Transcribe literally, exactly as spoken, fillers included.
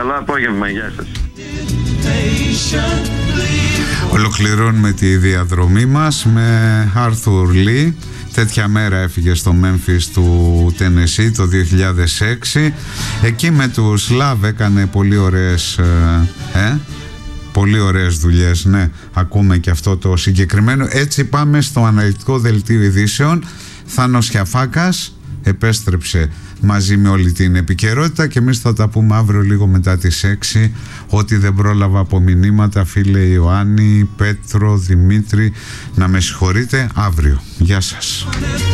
Καλό απόγευμα, γεια σας. Ολοκληρώνουμε τη διαδρομή μας με Άρθουρ Λι. Τέτοια μέρα έφυγε στο Μέμφις του Τενεσί το δύο χιλιάδες έξι. Εκεί με τους Love έκανε πολύ ωραίες ε, πολύ ωραίες δουλειές. Ναι, ακούμε και αυτό το συγκεκριμένο. Έτσι πάμε στο αναλυτικό δελτίο ειδήσεων. Θάνος Χιαφάκας επέστρεψε μαζί με όλη την επικαιρότητα και εμείς θα τα πούμε αύριο λίγο μετά τις έξι. Ό,τι δεν πρόλαβα από μηνύματα, φίλε Ιωάννη, Πέτρο, Δημήτρη, να με συγχωρείτε, αύριο. Γεια σας.